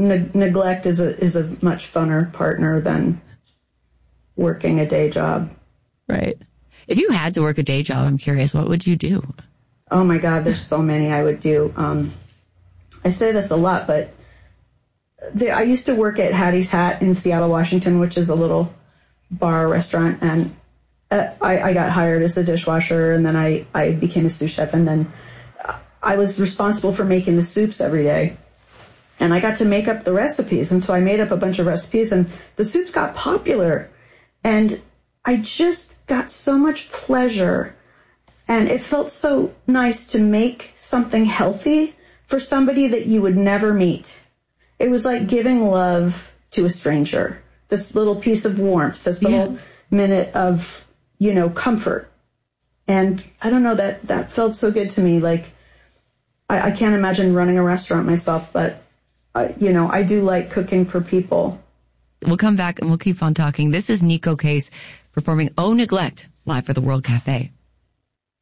neglect is a much funner partner than working a day job. Right. If you had to work a day job, I'm curious, what would you do? Oh my God, there's so many I would do. I say this a lot, but I used to work at Hattie's Hat in Seattle, Washington, which is a little bar restaurant, and I got hired as the dishwasher, and then I became a sous chef, and then I was responsible for making the soups every day. And I got to make up the recipes, and so I made up a bunch of recipes, and the soups got popular. And I just got so much pleasure, and it felt so nice to make something healthy for somebody that you would never meet. It was like giving love to a stranger, this little piece of warmth, this little minute of, comfort. And I don't know, that felt so good to me. Like, I can't imagine running a restaurant myself, but, I do like cooking for people. We'll come back and we'll keep on talking. This is Neko Case performing Oh Neglect live for the World Cafe.